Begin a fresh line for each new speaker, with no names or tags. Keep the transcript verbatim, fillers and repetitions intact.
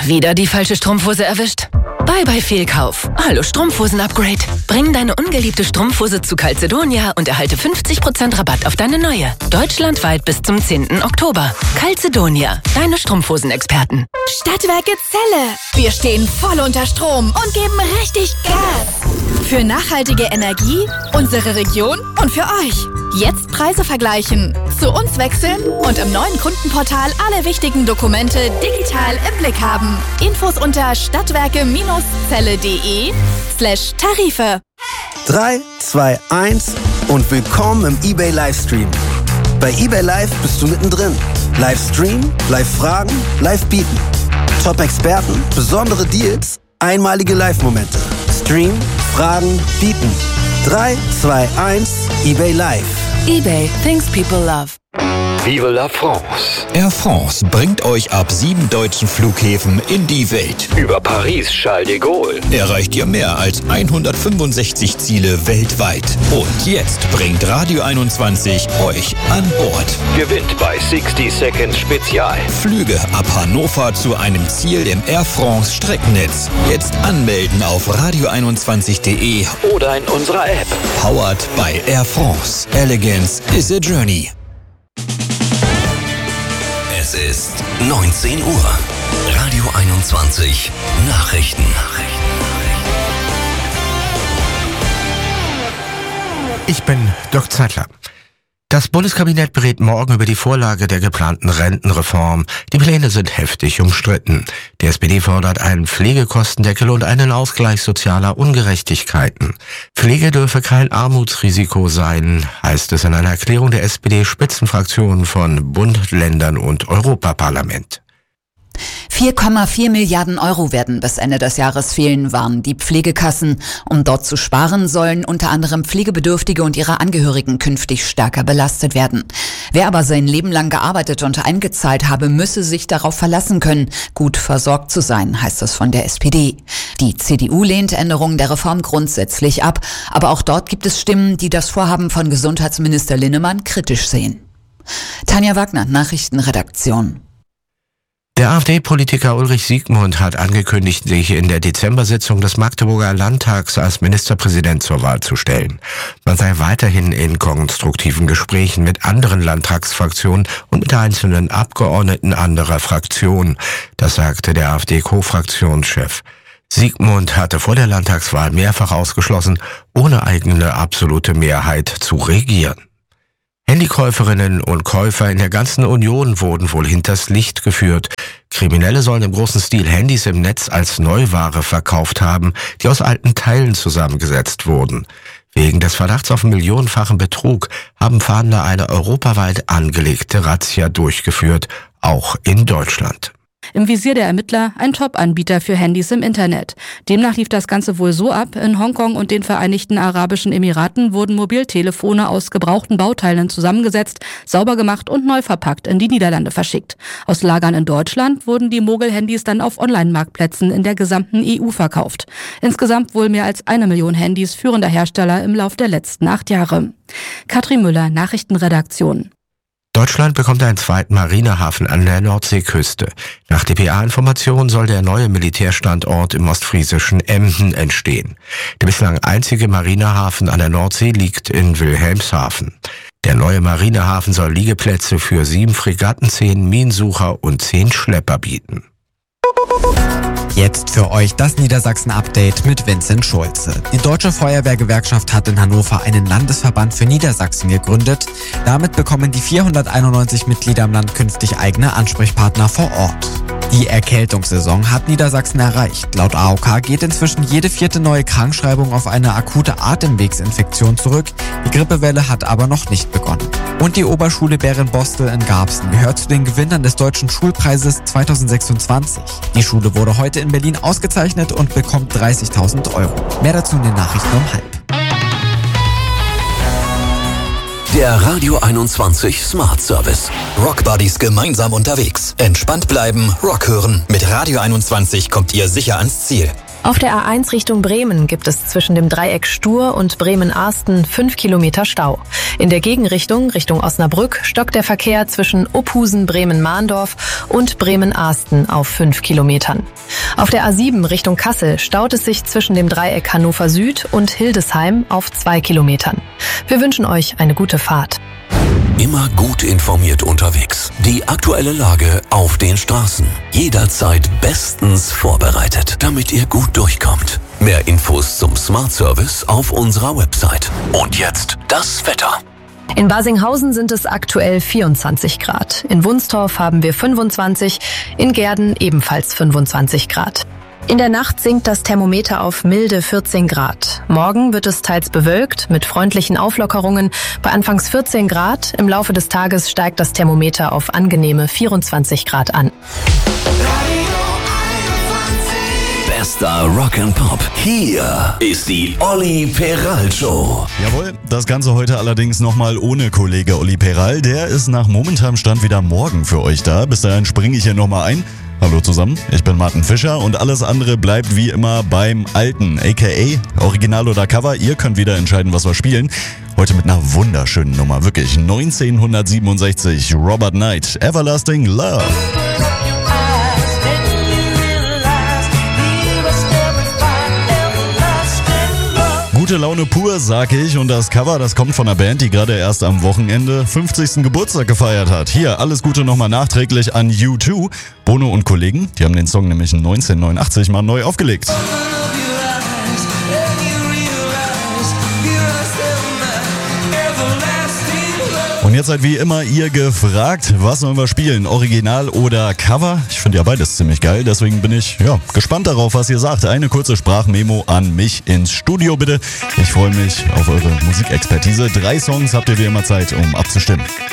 Wieder die falsche Strumpfhose erwischt? Bye bye Fehlkauf. Hallo Strumpfhosen-Upgrade. Bring deine ungeliebte Strumpfhose zu Calzedonia und erhalte fünfzig Prozent Rabatt auf deine neue. Deutschlandweit bis zum zehnten Oktober. Calzedonia, deine Strumpfhosenexperten.
Stadtwerke Celle. Wir stehen voll unter Strom und geben richtig Gas. Für nachhaltige Energie, unsere Region und für euch. Jetzt Preise vergleichen, zu uns wechseln und im neuen Kundenportal alle wichtigen Dokumente digital im Blick haben. Infos unter stadtwerke-zelle.de slash Tarife.
drei, zwei, eins und willkommen im eBay Livestream. Bei eBay Live bist du mittendrin. Livestream, Live-Fragen, Live-Bieten. Top-Experten, besondere Deals, einmalige Live-Momente. Stream, Fragen, Bieten. drei, zwei, eins, eBay Live.
eBay, things people love.
Vive la France.
Air France bringt euch ab sieben deutschen Flughäfen in die Welt.
Über Paris, Charles de Gaulle.
Erreicht ihr mehr als hundertfünfundsechzig Ziele weltweit. Und jetzt bringt Radio einundzwanzig euch an Bord.
Gewinnt bei sixty Seconds Spezial.
Flüge ab Hannover zu einem Ziel im Air France Streckennetz. Jetzt anmelden auf radio einundzwanzig punkt de
Oder in unserer App.
Powered by Air France. Elegance is a journey.
Es ist neunzehn Uhr. Radio einundzwanzig. Nachrichten.
Ich bin Dirk Zeitler. Das Bundeskabinett berät morgen über die Vorlage der geplanten Rentenreform. Die Pläne sind heftig umstritten. Die S P D fordert einen Pflegekostendeckel und einen Ausgleich sozialer Ungerechtigkeiten. Pflege dürfe kein Armutsrisiko sein, heißt es in einer Erklärung der S P D-Spitzenfraktionen von Bund, Ländern und Europaparlament.
vier Komma vier Milliarden Euro werden bis Ende des Jahres fehlen, warnen die Pflegekassen. Um dort zu sparen, sollen unter anderem Pflegebedürftige und ihre Angehörigen künftig stärker belastet werden. Wer aber sein Leben lang gearbeitet und eingezahlt habe, müsse sich darauf verlassen können, gut versorgt zu sein, heißt es von der S P D. Die C D U lehnt Änderungen der Reform grundsätzlich ab, aber auch dort gibt es Stimmen, die das Vorhaben von Gesundheitsminister Linnemann kritisch sehen. Tanja Wagner, Nachrichtenredaktion.
Der AfD-Politiker Ulrich Siegmund hat angekündigt, sich in der Dezember-Sitzung des Magdeburger Landtags als Ministerpräsident zur Wahl zu stellen. Man sei weiterhin in konstruktiven Gesprächen mit anderen Landtagsfraktionen und mit einzelnen Abgeordneten anderer Fraktionen. Das sagte der AfD-Co-Fraktionschef. Siegmund hatte vor der Landtagswahl mehrfach ausgeschlossen, ohne eigene absolute Mehrheit zu regieren. Handykäuferinnen und Käufer in der ganzen Union wurden wohl hinters Licht geführt. Kriminelle sollen im großen Stil Handys im Netz als Neuware verkauft haben, die aus alten Teilen zusammengesetzt wurden. Wegen des Verdachts auf millionenfachen Betrug haben Fahnder eine europaweit angelegte Razzia durchgeführt, auch in Deutschland.
Im Visier der Ermittler ein Top-Anbieter für Handys im Internet. Demnach lief das Ganze wohl so ab: In Hongkong und den Vereinigten Arabischen Emiraten wurden Mobiltelefone aus gebrauchten Bauteilen zusammengesetzt, sauber gemacht und neu verpackt in die Niederlande verschickt. Aus Lagern in Deutschland wurden die Mogel-Handys dann auf Online-Marktplätzen in der gesamten E U verkauft. Insgesamt wohl mehr als eine Million Handys führender Hersteller im Lauf der letzten acht Jahre. Katrin Müller, Nachrichtenredaktion.
Deutschland bekommt einen zweiten Marinehafen an der Nordseeküste. Nach D P A-Informationen soll der neue Militärstandort im ostfriesischen Emden entstehen. Der bislang einzige Marinehafen an der Nordsee liegt in Wilhelmshaven. Der neue Marinehafen soll Liegeplätze für sieben Fregatten, zehn Minensucher und zehn Schlepper bieten.
Jetzt für euch das Niedersachsen-Update mit Vincent Schulze. Die Deutsche Feuerwehrgewerkschaft hat in Hannover einen Landesverband für Niedersachsen gegründet. Damit bekommen die vierhunderteinundneunzig Mitglieder im Land künftig eigene Ansprechpartner vor Ort. Die Erkältungssaison hat Niedersachsen erreicht. Laut A O K geht inzwischen jede vierte neue Krankschreibung auf eine akute Atemwegsinfektion zurück. Die Grippewelle hat aber noch nicht begonnen. Und die Oberschule Bärenbostel in Garbsen gehört zu den Gewinnern des Deutschen Schulpreises zweitausendsechsundzwanzig. Die Schule wurde heute in Berlin ausgezeichnet und bekommt dreißigtausend Euro. Mehr dazu in den Nachrichten um halb.
Der Radio einundzwanzig Smart Service.
Rock Buddies gemeinsam unterwegs. Entspannt bleiben, Rock hören. Mit Radio einundzwanzig kommt ihr sicher ans Ziel.
Auf der A eins Richtung Bremen gibt es zwischen dem Dreieck Stur und Bremen-Arsten fünf Kilometer Stau. In der Gegenrichtung, Richtung Osnabrück, stockt der Verkehr zwischen Ophusen, Bremen-Mahndorf und Bremen-Arsten auf fünf Kilometern. Auf der A sieben Richtung Kassel staut es sich zwischen dem Dreieck Hannover Süd und Hildesheim auf zwei Kilometern. Wir wünschen euch eine gute Fahrt.
Immer gut informiert unterwegs. Die aktuelle Lage auf den Straßen. Jederzeit bestens vorbereitet, damit ihr gut durchkommt. Mehr Infos zum Smart Service auf unserer Website. Und jetzt das Wetter.
In Basinghausen sind es aktuell vierundzwanzig Grad. In Wunstorf haben wir fünfundzwanzig, in Gehrden ebenfalls fünfundzwanzig Grad. In der Nacht sinkt das Thermometer auf milde vierzehn Grad. Morgen wird es teils bewölkt mit freundlichen Auflockerungen bei anfangs vierzehn Grad. Im Laufe des Tages steigt das Thermometer auf angenehme vierundzwanzig Grad an.
Bester Rock'n'Pop. Hier ist die Olli Peral Show.
Jawohl, das Ganze heute allerdings nochmal ohne Kollege Olli Peral. Der ist nach momentanem Stand wieder morgen für euch da. Bis dahin springe ich hier nochmal ein. Hallo zusammen, ich bin Martin Fischer und alles andere bleibt wie immer beim Alten, aka Original oder Cover. Ihr könnt wieder entscheiden, was wir spielen. Heute mit einer wunderschönen Nummer, wirklich neunzehnhundertsiebenundsechzig, Robert Knight, Everlasting Love. Gute Laune pur, sag ich, und das Cover, das kommt von einer Band, die gerade erst am Wochenende fünfzigsten Geburtstag gefeiert hat. Hier, alles Gute nochmal nachträglich an U zwei. Bono und Kollegen, die haben den Song nämlich neunzehnhundertneunundachtzig mal neu aufgelegt. Und jetzt seid wie immer ihr gefragt, was sollen wir spielen, Original oder Cover? Ich finde ja beides ziemlich geil, deswegen bin ich ja gespannt darauf, was ihr sagt. Eine kurze Sprachmemo an mich ins Studio bitte. Ich freue mich auf eure Musikexpertise. Drei Songs habt ihr wie immer Zeit, um abzustimmen.